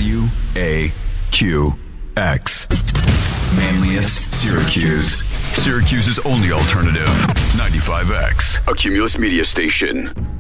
WAQX. Manlius, Syracuse. Syracuse's only alternative. 95X, a Cumulus media station.